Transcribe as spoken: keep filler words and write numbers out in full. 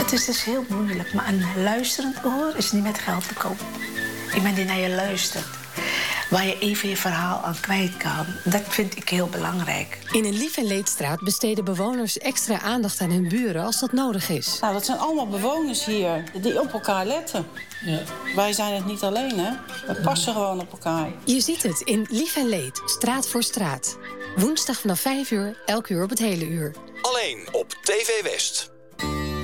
Het is dus heel moeilijk, maar een luisterend oor is niet met geld te kopen. Iemand die naar je luistert, waar je even je verhaal aan kwijt kan. Dat vind ik heel belangrijk. In een Lief en Leedstraat besteden bewoners extra aandacht aan hun buren als dat nodig is. Nou, dat zijn allemaal bewoners hier die op elkaar letten. Ja. Wij zijn het niet alleen, hè. We passen gewoon op elkaar. Je ziet het in Lief en Leed, straat voor straat. Woensdag vanaf vijf uur, elk uur op het hele uur. Alleen op T V West.